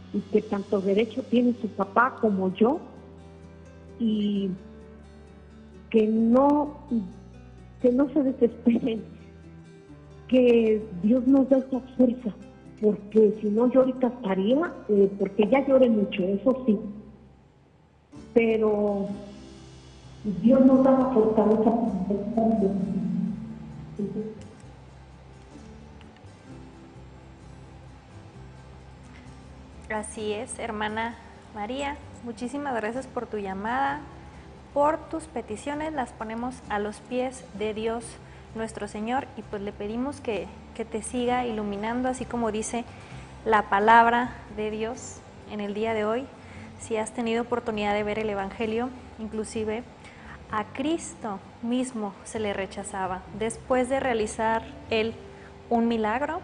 y que tanto derecho tiene su papá como yo, y que no se desesperen, que Dios nos da esa fuerza, porque si no yo ahorita estaría, porque ya lloré mucho, eso sí, pero Dios nos da la fortaleza para empezar. Así es, hermana María, muchísimas gracias por tu llamada, por tus peticiones, las ponemos a los pies de Dios nuestro Señor y pues le pedimos que te siga iluminando, así como dice la palabra de Dios en el día de hoy. Si has tenido oportunidad de ver el Evangelio, inclusive a Cristo mismo se le rechazaba. Después de realizar Él un milagro,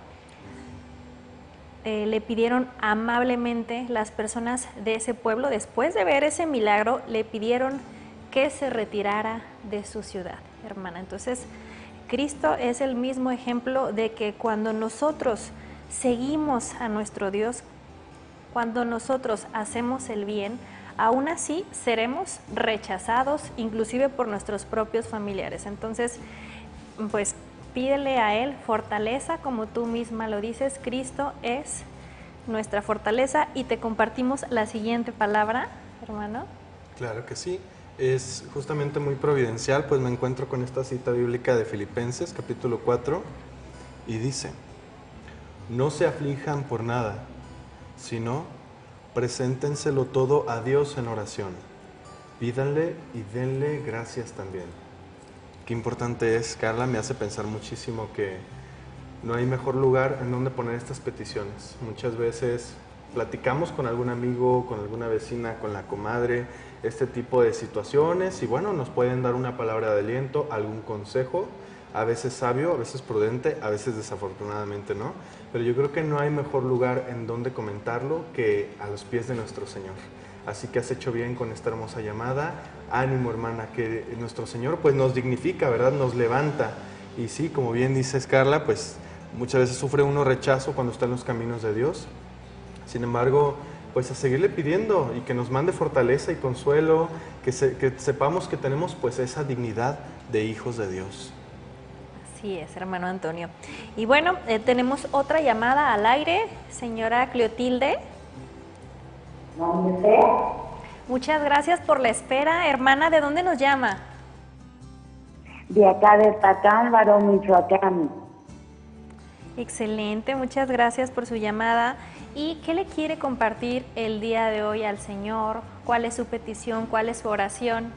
le pidieron amablemente las personas de ese pueblo, después de ver ese milagro, le pidieron que se retirara de su ciudad, hermana. Entonces, Cristo es el mismo ejemplo de que cuando nosotros seguimos a nuestro Dios, cuando nosotros hacemos el bien, aún así seremos rechazados, inclusive por nuestros propios familiares. Entonces, pues pídele a Él fortaleza, como tú misma lo dices, Cristo es nuestra fortaleza, y te compartimos la siguiente palabra, hermano. Claro que sí, es justamente muy providencial, pues me encuentro con esta cita bíblica de Filipenses, capítulo 4, y dice: no se aflijan por nada, sino preséntenselo todo a Dios en oración. Pídanle y denle gracias también. Qué importante es, Carla, me hace pensar muchísimo que no hay mejor lugar en donde poner estas peticiones. Muchas veces platicamos con algún amigo, con alguna vecina, con la comadre, este tipo de situaciones, y bueno, nos pueden dar una palabra de aliento, algún consejo, a veces sabio, a veces prudente, a veces desafortunadamente no, pero yo creo que no hay mejor lugar en donde comentarlo que a los pies de nuestro Señor. Así que has hecho bien con esta hermosa llamada. Ánimo, hermana, que nuestro Señor pues nos dignifica, ¿verdad? Nos levanta. Y sí, como bien dices, Carla, pues muchas veces sufre uno rechazo cuando está en los caminos de Dios. Sin embargo, pues a seguirle pidiendo y que nos mande fortaleza y consuelo, que sepamos que tenemos pues esa dignidad de hijos de Dios. Así es, hermano Antonio. Y bueno, tenemos otra llamada al aire, señora Clotilde. ¿Dónde sea? Muchas gracias por la espera. Hermana, ¿de dónde nos llama? De acá de Tacámbaro, Michoacán. Excelente, muchas gracias por su llamada. ¿Y qué le quiere compartir el día de hoy al Señor? ¿Cuál es su petición? ¿Cuál es su oración?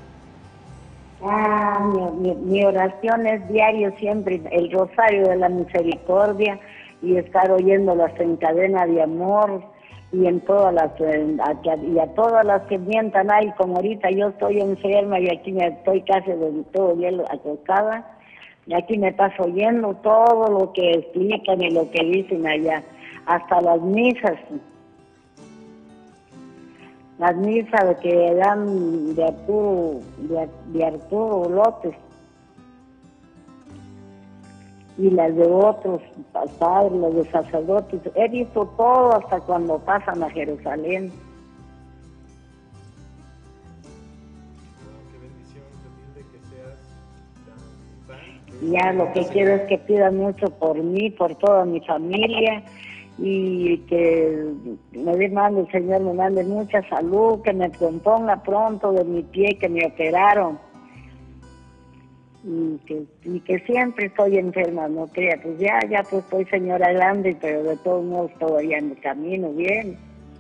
Mi oración es diario siempre, el rosario de la misericordia, y estar oyéndolas en cadena de amor, y en todas las y a todas las que mientan. Ay, como ahorita yo estoy enferma y aquí me estoy casi de todo el día acostada, y aquí me paso oyendo todo lo que explican y lo que dicen allá, hasta las misas que dan de Arturo López, y las de otros padres, las de sacerdotes. He visto todo hasta cuando pasan a Jerusalén. Y ya lo que quiero es que pidan mucho por mí, por toda mi familia, y que me mande el Señor, me mande mucha salud, que me componga pronto de mi pie que me operaron. Y que siempre estoy enferma, no crea, pues ya pues estoy señora grande, pero de todos modos todavía en el camino bien.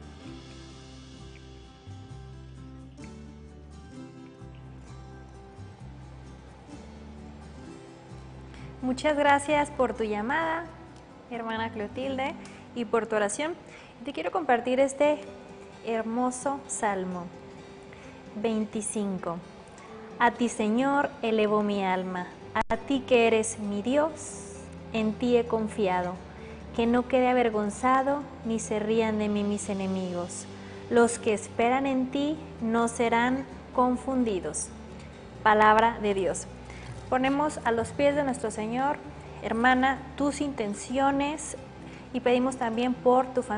Muchas gracias por tu llamada, hermana Clotilde, y por tu oración. Te quiero compartir este hermoso Salmo 25. A ti, Señor, elevo mi alma, a ti que eres mi Dios, en ti he confiado. Que no quede avergonzado, ni se rían de mí mis enemigos. Los que esperan en ti no serán confundidos. Palabra de Dios. Ponemos a los pies de nuestro Señor, hermana, tus intenciones, y pedimos también por tu familia.